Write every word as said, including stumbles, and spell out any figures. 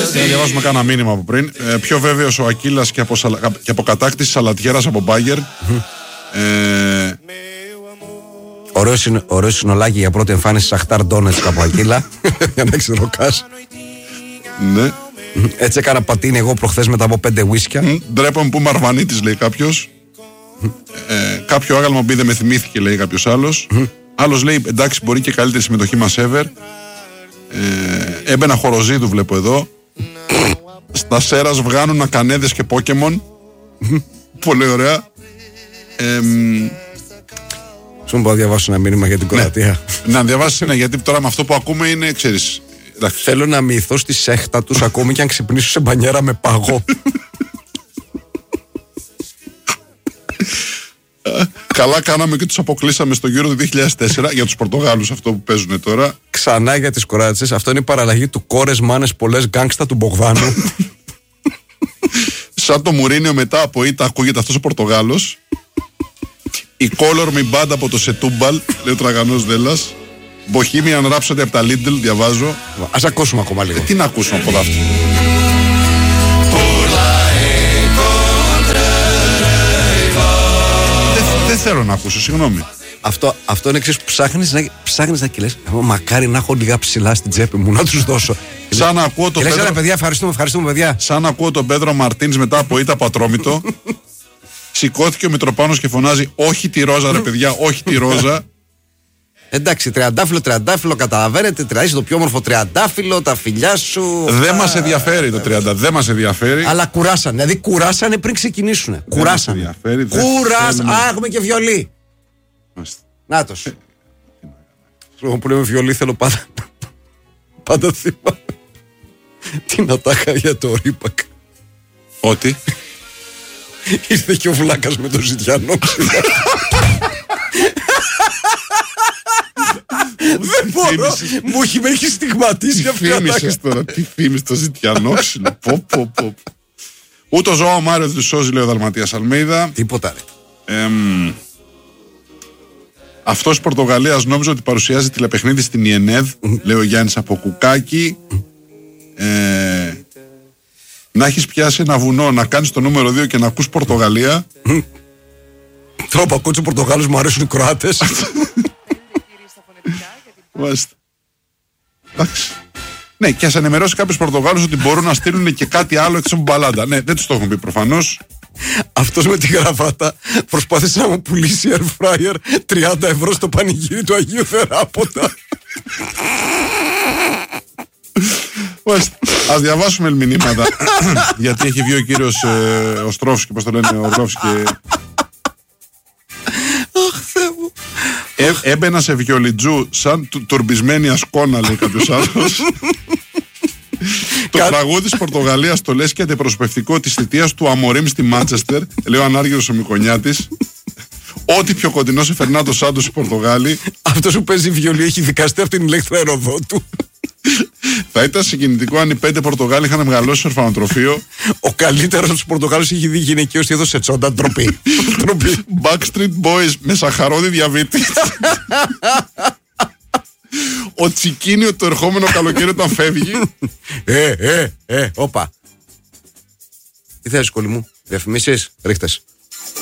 Θα διαβάσουμε κάνα μήνυμα από πριν. Ε, πιο βέβαιος ο Ακίλας και από, σαλα... και από κατάκτηση Σαλατιέρας από Μπάγκερ. ε... Ωραίο συνολάκι για πρώτη εμφάνιση Σαχτάρ Ντόνετσκ από Ακίλα. Για να ξεροκάσει. Ναι. Έτσι έκανα πατίνι εγώ προχθές μετά από πέντε ουίσκια. Ντρέπαμε που είμαι Αρβανίτης, λέει κάποιος. ε, Κάποιο άγαλμα μπει δεν με θυμήθηκε, λέει κάποιος άλλος. Άλλος λέει εντάξει, μπορεί και καλύτερη συμμετοχή μας ever. ε, Έμπαινα Χοροζίδου, βλέπω εδώ. Στα Σέρας βγάνουν ακανέδες και Πόκεμον. Πολύ ωραία. ε, Σου μου πω να διαβάσω ένα μήνυμα για την Κροατία. Ναι. Να διαβάσεις ένα, γιατί τώρα με αυτό που ακούμε είναι, ξέρεις. Θέλω να μυηθώ στη σέχτα τους ακόμη και αν ξυπνήσω σε μπανιέρα με παγό. Καλά κάναμε και τους αποκλείσαμε στο Euro του δύο χιλιάδες τέσσερα για τους Πορτογάλους, αυτό που παίζουν τώρα. Ξανά για τις Κροάτισσες. Αυτό είναι η παραλλαγή του κόρες μάνες πολλές γκάγκστα του Μπογδάνου. Σαν το Μουρίνιο μετά από ήττα ακούγεται αυτός ο Πορτογάλος. Η Color Me Band από το Σετούμπαλ, λέει ο Τραγανός Δέλλας. Bohemian Rhapsody από τα Lidl, διαβάζω. Ας ακούσουμε ακόμα λίγο. Ε, τι να ακούσουμε από αυτό. Δεν θέλω να ακούσω, συγγνώμη. Αυτό, αυτό είναι εξής που ψάχνεις να, ψάχνεις να και λες, εγώ μακάρι να έχω λίγα ψηλά στην τσέπη μου να τους δώσω. Σαν να ακούω τον Πέτρο... Πέτρο... παιδιά, ευχαριστούμε, ευχαριστούμε παιδιά. Σαν να ακούω τον Πέτρο Μαρτίνς μετά από ήττα από Ατρόμητο. Σηκώθηκε ο Μητροπάνος και φωνάζει όχι τη ρόζα ρε παιδιά, όχι τη ρόζα. Εντάξει, τριαντάφυλλο, τριαντάφυλλο, καταλαβαίνετε, είσαι το πιο όμορφο τριαντάφυλλο, τα φιλιά σου. Δεν μας ενδιαφέρει το τριάντα, δεν μας ενδιαφέρει. Αλλά κουράσανε, δηλαδή κουράσανε πριν ξεκινήσουν. Κουράσανε. Κουράσανε. Α, έχουμε και βιολί. Νάτος. Εγώ που λέμε βιολί θέλω πάντα. Πάντα θυμάμαι την ατάκα για το Ρίπακ. Ότι ήρθε και ο Βλάκας με το ζητιανό ξυλό. Δεν μπορώ. Μου έχει, με έχει στιγματίσει αυτή η ατάκα. Τώρα, τι θύμισες το ζητιανό ξυλό. Πω πω πω. Ούτε ο Ζωάο Μάριο δεν του σώζει, λέει ο Δαλματίας Αλμέιδα. Τίποτα ρε. Εμ, αυτός της Πορτογαλίας νόμιζε ότι παρουσιάζει τηλεπαιχνίδι στην ΙΕΝΕΔ, λέει ο Γιάννης από Κουκάκι. Ε, να έχεις πιάσει ένα βουνό, να κάνεις το νούμερο δύο και να ακούς Πορτογαλία. Τρόπο ακούω τους Πορτογάλους, μου αρέσουν οι Κροάτες. Μάλιστα. Εντάξει. Ναι, και ας ενημερώσει κάποιος Πορτογάλος ότι μπορούν να στείλουν και κάτι άλλο εκτός από μπαλάντα. Ναι, δεν τους το έχουν πει προφανώς. Αυτός με τη γραβάτα προσπάθησε να μου πουλήσει air fryer τριάντα ευρώ στο πανηγύρι του Αγίου Θεράποντα. Ας διαβάσουμε μηνύματα. Γιατί έχει βγει ο κύριος ε, Οστρόφσκι, πώς το λένε, ο Οστρόφσκι. Αχ, Θεέ μου. Ε, έμπαινα σε βιολιτζού σαν του, τουρμπισμένη ασκόνα, λέει κάποιος άλλος. Το τραγούδι της Πορτογαλίας το λες και αντιπροσωπευτικό της θητείας του Αμορίμ στη Μάντσεστερ, λέει ο Ανάργυρος ο Μικονιάτης. Ό,τι πιο κοντινό σε Φερνάντο Σάντος η Πορτογάλη. Αυτός που παίζει βιολί έχει δικαστεί από την ηλέκτρα αεροδότου. Θα ήταν συγκινητικό αν οι πέντε Πορτογάλοι είχαν μεγαλώσει στο ορφανοτροφείο. Ο καλύτερος του Πορτογάλους είχε δει γυναικείο στη έδωσε τσόντα, ντροπή. Backstreet Boys με σαχαρώδη διαβήτη. Ο Τσικίνιο το ερχόμενο καλοκαίρι όταν φεύγει. Ε, ε, ε, όπα. Τι θες, κολλή μου, διαφημίσεις, ρίχτες.